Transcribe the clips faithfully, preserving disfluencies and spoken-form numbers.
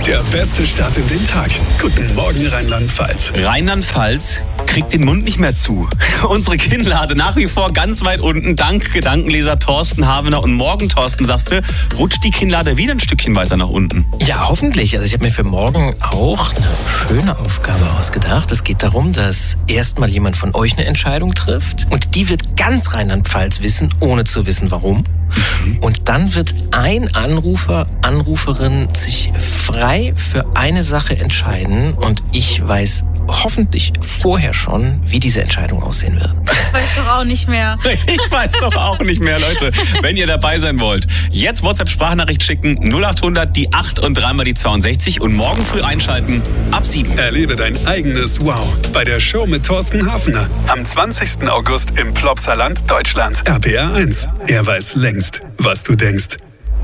Der beste Start in den Tag. Guten Morgen, Rheinland-Pfalz. Rheinland-Pfalz kriegt den Mund nicht mehr zu. Unsere Kinnlade nach wie vor ganz weit unten. Dank Gedankenleser Thorsten Havener. Und morgen, Thorsten, sagst du, rutscht die Kinnlade wieder ein Stückchen weiter nach unten. Ja, hoffentlich. Also ich habe mir für morgen auch eine schöne Aufgabe ausgedacht. Es geht darum, dass erstmal jemand von euch eine Entscheidung trifft. Und die wird ganz Rheinland-Pfalz wissen, ohne zu wissen, warum. Mhm. Und dann wird ein Anrufer, Anruferin sich frei für eine Sache entscheiden. Und ich weiß hoffentlich vorher schon, wie diese Entscheidung aussehen wird. Ich weiß doch auch nicht mehr. Ich weiß doch auch nicht mehr, Leute. Wenn ihr dabei sein wollt, jetzt WhatsApp-Sprachnachricht schicken, null acht hundert, die acht und dreimal die zweiundsechzig und morgen früh einschalten, ab sieben. Erlebe dein eigenes Wow bei der Show mit Thorsten Havener. Am zwanzigsten August im Plopsaland, Deutschland. R P R eins. Er weiß längst, was du denkst.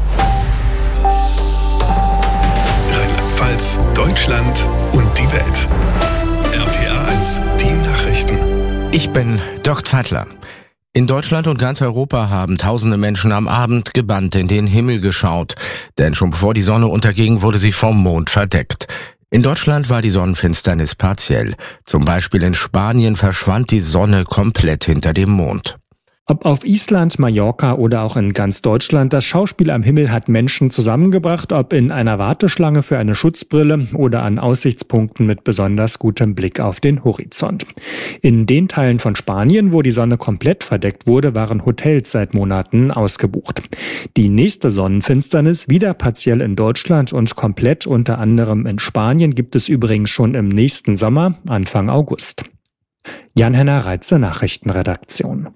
Rheinland-Pfalz, Deutschland und die Welt. R P R eins, die Nachrichten. Ich bin Doc Zeitler. In Deutschland und ganz Europa haben tausende Menschen am Abend gebannt in den Himmel geschaut. Denn schon bevor die Sonne unterging, wurde sie vom Mond verdeckt. In Deutschland war die Sonnenfinsternis partiell. Zum Beispiel in Spanien verschwand die Sonne komplett hinter dem Mond. Ob auf Island, Mallorca oder auch in ganz Deutschland, das Schauspiel am Himmel hat Menschen zusammengebracht, ob in einer Warteschlange für eine Schutzbrille oder an Aussichtspunkten mit besonders gutem Blick auf den Horizont. In den Teilen von Spanien, wo die Sonne komplett verdeckt wurde, waren Hotels seit Monaten ausgebucht. Die nächste Sonnenfinsternis, wieder partiell in Deutschland und komplett unter anderem in Spanien, gibt es übrigens schon im nächsten Sommer, Anfang August. Jan-Henner Reitze, Nachrichtenredaktion.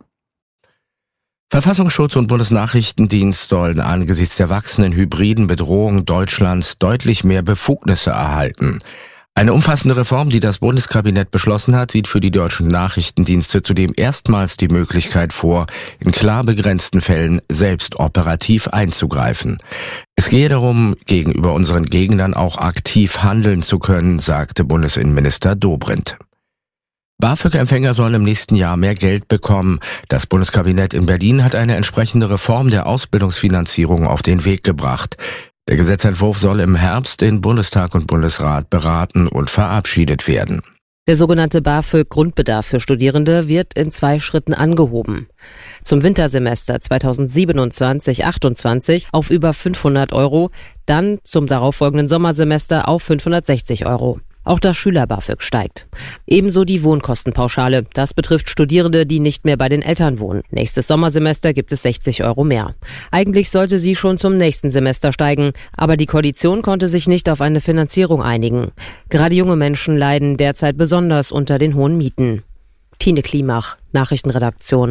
Verfassungsschutz und Bundesnachrichtendienst sollen angesichts der wachsenden hybriden Bedrohung Deutschlands deutlich mehr Befugnisse erhalten. Eine umfassende Reform, die das Bundeskabinett beschlossen hat, sieht für die deutschen Nachrichtendienste zudem erstmals die Möglichkeit vor, in klar begrenzten Fällen selbst operativ einzugreifen. Es gehe darum, gegenüber unseren Gegnern auch aktiv handeln zu können, sagte Bundesinnenminister Dobrindt. BAföG-Empfänger sollen im nächsten Jahr mehr Geld bekommen. Das Bundeskabinett in Berlin hat eine entsprechende Reform der Ausbildungsfinanzierung auf den Weg gebracht. Der Gesetzentwurf soll im Herbst in Bundestag und Bundesrat beraten und verabschiedet werden. Der sogenannte BAföG-Grundbedarf für Studierende wird in zwei Schritten angehoben. Zum Wintersemester zweitausendsiebenundzwanzig achtundzwanzig auf über fünfhundert Euro, dann zum darauffolgenden Sommersemester auf fünfhundertsechzig Euro. Auch das Schüler-BAföG steigt. Ebenso die Wohnkostenpauschale. Das betrifft Studierende, die nicht mehr bei den Eltern wohnen. Nächstes Sommersemester gibt es sechzig Euro mehr. Eigentlich sollte sie schon zum nächsten Semester steigen, aber die Koalition konnte sich nicht auf eine Finanzierung einigen. Gerade junge Menschen leiden derzeit besonders unter den hohen Mieten. Tine Klimach, Nachrichtenredaktion.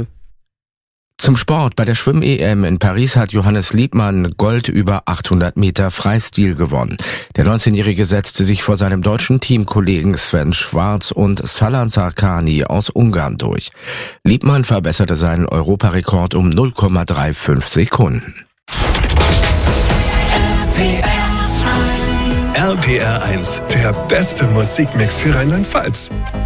Zum Sport. Bei der Schwimm-E M in Paris hat Johannes Liebmann Gold über achthundert Meter Freistil gewonnen. Der neunzehnjährige setzte sich vor seinem deutschen Teamkollegen Sven Schwarz und Salan Sarkani aus Ungarn durch. Liebmann verbesserte seinen Europarekord um null Komma fünfunddreißig Sekunden. R P R eins, der beste Musikmix für Rheinland-Pfalz.